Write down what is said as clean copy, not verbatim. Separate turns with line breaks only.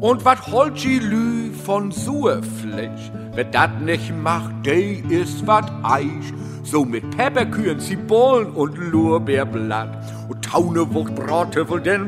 Und wat holt die Lü von Suefleisch? Wer dat nicht macht, der ist wat Eich. So mit Pepperkühen, Zibullen und Lorbeerblatt und Taunewucht, Brathöffel, den